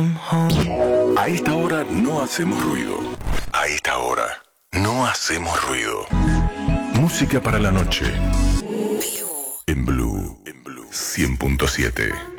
A esta hora no hacemos ruido. A esta hora no hacemos ruido. Música para la noche. En Blue 100.7.